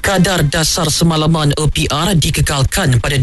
Kadar dasar semalaman OPR dikekalkan pada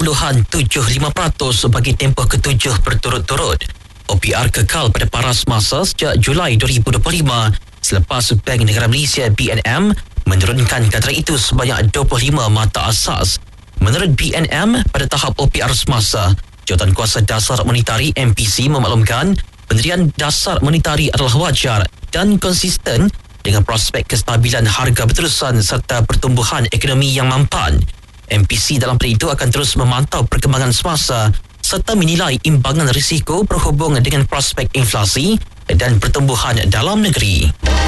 2.75% bagi tempoh ketujuh berturut-turut. OPR kekal pada paras masa sejak Julai 2025 selepas Bank Negara Malaysia BNM menurunkan kadar itu sebanyak 25 mata asas. Menurut BNM, pada tahap OPR semasa, Jawatankuasa Dasar Monetari MPC memaklumkan pendirian dasar monetari adalah wajar dan konsisten dengan prospek kestabilan harga berterusan serta pertumbuhan ekonomi yang mampan. MPC dalam pada itu akan terus memantau perkembangan semasa serta menilai imbangan risiko berhubung dengan prospek inflasi dan pertumbuhan dalam negeri.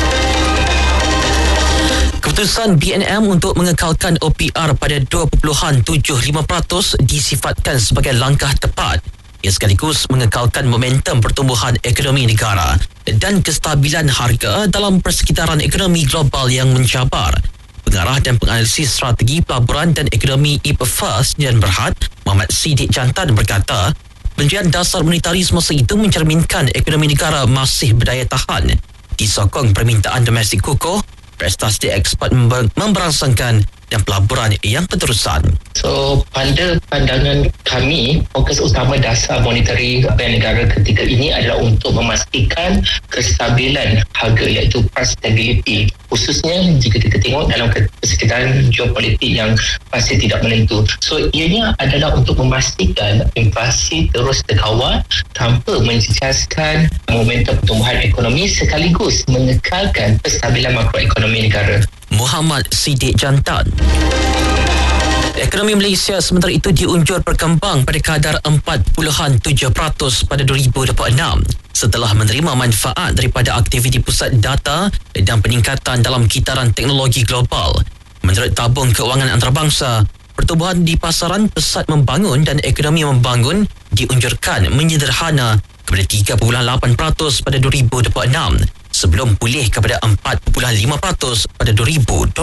Keputusan BNM untuk mengekalkan OPR pada 2.75% disifatkan sebagai langkah tepat. Ia sekaligus mengekalkan momentum pertumbuhan ekonomi negara dan kestabilan harga dalam persekitaran ekonomi global yang mencabar. Pengarah dan penganalisis strategi pelaburan dan ekonomi IPFA Sdn Berhad, Muhammad Siddiq Jantan berkata, pendirian dasar monetari semasa itu mencerminkan ekonomi negara masih berdaya tahan, disokong permintaan domestik kukuh, prestasi ekspor memberangsangkan dan pelaburan yang berterusan. So, pada pandangan kami, fokus utama dasar monetari Bank Negara ketika ini adalah untuk memastikan kestabilan harga, iaitu price stability. Khususnya jika kita tengok dalam persekitaran geopolitik yang masih tidak menentu. So, ianya adalah untuk memastikan inflasi terus terkawal tanpa menjejaskan momentum pertumbuhan ekonomi sekaligus mengekalkan kestabilan makroekonomi negara. Muhammad Siddiq Jantan. Ekonomi Malaysia sementara itu diunjur berkembang pada kadar 4.7% pada 2026 setelah menerima manfaat daripada aktiviti pusat data dan peningkatan dalam kitaran teknologi global. Menurut tabung kewangan antarabangsa, pertumbuhan di pasaran pesat membangun dan ekonomi membangun diunjurkan menyederhana kepada 3.8% pada 2026 sebelum pulih kepada 4.5% pada 2027.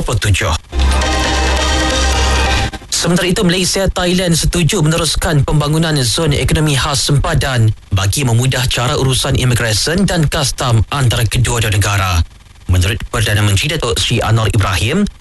Sementara itu, Malaysia Thailand setuju meneruskan pembangunan zon ekonomi khas sempadan bagi memudah cara urusan imigresen dan kastam antara kedua-dua negara. Menurut Perdana Menteri Datuk Seri Anwar Ibrahim,